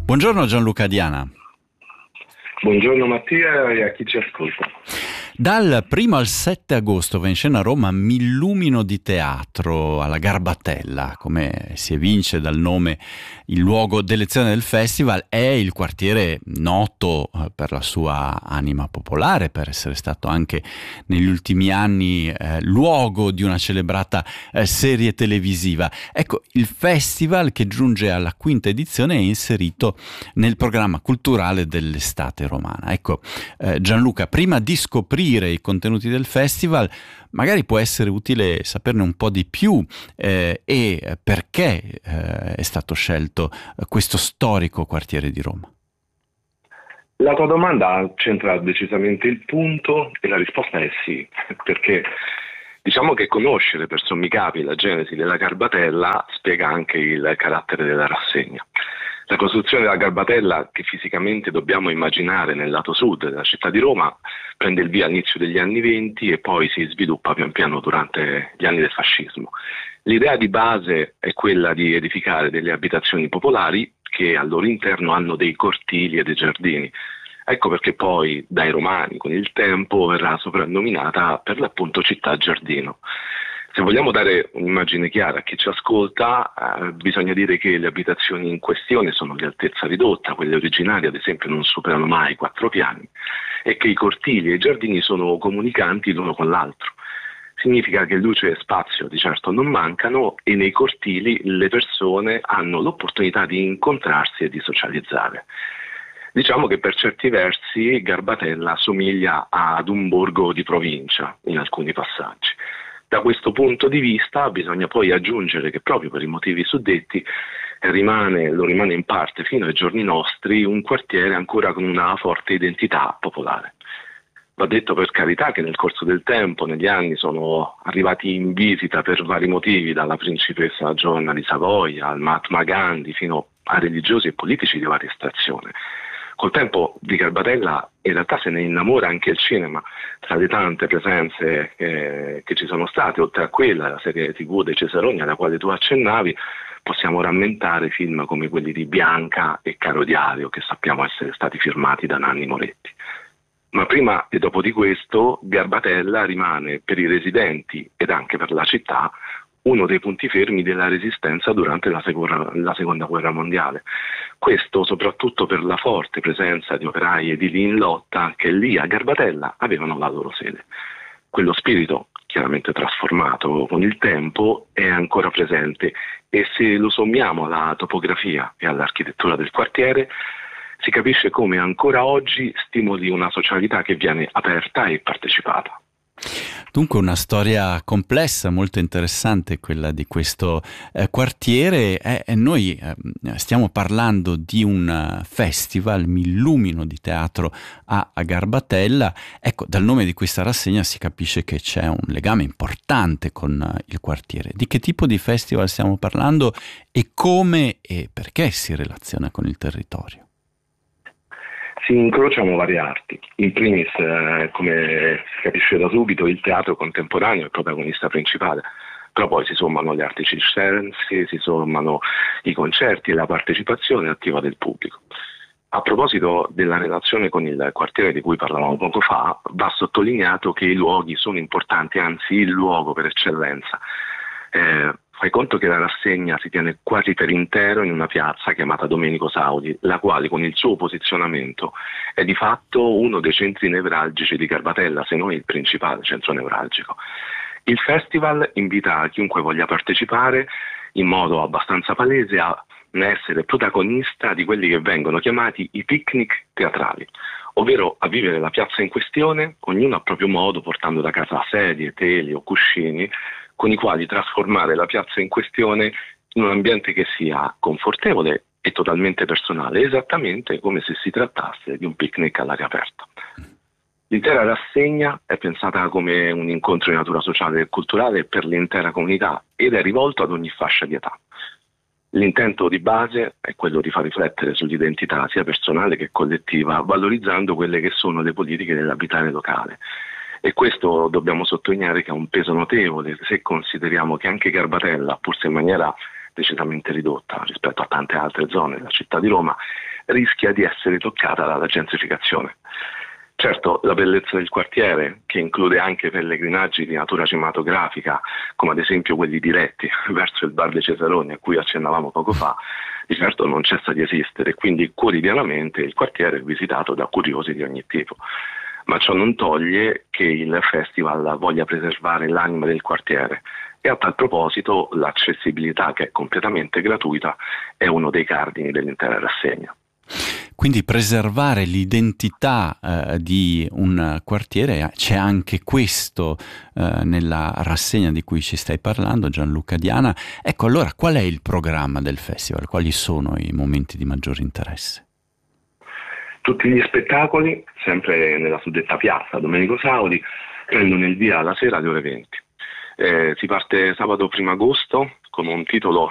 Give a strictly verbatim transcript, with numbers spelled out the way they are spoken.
Buongiorno Gianluca Diana. Buongiorno Mattia e a chi ci ascolta. Dal primo al sette agosto va in scena a Roma M'illumino di teatro alla Garbatella, come si evince dal nome. Il luogo d'elezione del festival è il quartiere noto per la sua anima popolare, per essere stato anche negli ultimi anni eh, luogo di una celebrata eh, serie televisiva. Ecco, il festival, che giunge alla quinta edizione, è inserito nel programma culturale dell'estate romana. Ecco, eh, Gianluca, prima di scoprire i contenuti del festival, magari può essere utile saperne un po' di più eh, e perché eh, è stato scelto questo storico quartiere di Roma. La tua domanda centra decisamente il punto e la risposta è sì, perché diciamo che conoscere per sommi capi la genesi della Garbatella spiega anche il carattere della rassegna. La costruzione della Garbatella, che fisicamente dobbiamo immaginare nel lato sud della città di Roma, prende il via all'inizio degli anni venti e poi si sviluppa pian piano durante gli anni del fascismo. L'idea di base è quella di edificare delle abitazioni popolari che al loro interno hanno dei cortili e dei giardini. Ecco perché poi dai romani con il tempo verrà soprannominata per l'appunto città giardino. Se vogliamo dare un'immagine chiara a chi ci ascolta, eh, bisogna dire che le abitazioni in questione sono di altezza ridotta, quelle originarie ad esempio non superano mai quattro piani, e che i cortili e i giardini sono comunicanti l'uno con l'altro. Significa che luce e spazio di certo non mancano e nei cortili le persone hanno l'opportunità di incontrarsi e di socializzare. Diciamo che per certi versi Garbatella somiglia ad un borgo di provincia in alcuni passaggi. Da questo punto di vista bisogna poi aggiungere che proprio per i motivi suddetti rimane, lo rimane in parte fino ai giorni nostri, un quartiere ancora con una forte identità popolare. Va detto per carità che nel corso del tempo, negli anni, sono arrivati in visita per vari motivi, dalla principessa Giovanna di Savoia al Mahatma Gandhi fino a religiosi e politici di varia estrazione. Col tempo di Garbatella in realtà se ne innamora anche il cinema. Tra le tante presenze eh, che ci sono state, oltre a quella, la serie tivù dei Cesaroni alla quale tu accennavi, possiamo rammentare film come quelli di Bianca e Caro Diario, che sappiamo essere stati firmati da Nanni Moretti. Ma prima e dopo di questo, Garbatella rimane per i residenti ed anche per la città uno dei punti fermi della resistenza durante la, seconda, la seconda guerra mondiale. Questo soprattutto per la forte presenza di operai edili in lotta che lì a Garbatella avevano la loro sede. Quello spirito, chiaramente trasformato con il tempo, è ancora presente e se lo sommiamo alla topografia e all'architettura del quartiere, si capisce come ancora oggi stimoli una socialità che viene aperta e partecipata. Dunque una storia complessa, molto interessante quella di questo eh, quartiere e eh, noi eh, stiamo parlando di un festival, M'illumino di teatro a, a Garbatella. Ecco, dal nome di questa rassegna si capisce che c'è un legame importante con uh, il quartiere. Di che tipo di festival stiamo parlando e come e perché si relaziona con il territorio? Si incrociano varie arti. In primis, eh, come si capisce da subito, il teatro contemporaneo è il protagonista principale, però poi si sommano le arti circensi, si sommano i concerti e la partecipazione attiva del pubblico. A proposito della relazione con il quartiere di cui parlavamo poco fa, va sottolineato che i luoghi sono importanti, anzi il luogo per eccellenza. Eh, Fai conto che la rassegna si tiene quasi per intero in una piazza chiamata Domenico Saudi, la quale con il suo posizionamento è di fatto uno dei centri nevralgici di Garbatella, se non il principale centro nevralgico. Il festival invita chiunque voglia partecipare in modo abbastanza palese a essere protagonista di quelli che vengono chiamati i picnic teatrali, ovvero a vivere la piazza in questione, ognuno a proprio modo, portando da casa sedie, teli o cuscini, con i quali trasformare la piazza in questione in un ambiente che sia confortevole e totalmente personale, esattamente come se si trattasse di un picnic all'aria aperta. L'intera rassegna è pensata come un incontro di natura sociale e culturale per l'intera comunità ed è rivolto ad ogni fascia di età. L'intento di base è quello di far riflettere sull'identità sia personale che collettiva, valorizzando quelle che sono le politiche dell'abitare locale. E questo dobbiamo sottolineare che ha un peso notevole se consideriamo che anche Garbatella, pur se in maniera decisamente ridotta rispetto a tante altre zone della città di Roma, rischia di essere toccata dalla gentrificazione. Certo, la bellezza del quartiere, che include anche pellegrinaggi di natura cinematografica, come ad esempio quelli diretti verso il bar dei Cesaroni a cui accennavamo poco fa, di certo non cessa di esistere e quindi quotidianamente il quartiere è visitato da curiosi di ogni tipo. Ma ciò non toglie che il festival voglia preservare l'anima del quartiere e a tal proposito l'accessibilità, che è completamente gratuita, è uno dei cardini dell'intera rassegna. Quindi preservare l'identità eh, di un quartiere, c'è anche questo eh, nella rassegna di cui ci stai parlando, Gianluca Diana. Ecco, allora qual è il programma del festival? Quali sono i momenti di maggior interesse? Tutti gli spettacoli, sempre nella suddetta piazza Domenico Saudi, prendono il via la sera alle ore venti. Eh, si parte sabato primo agosto con un titolo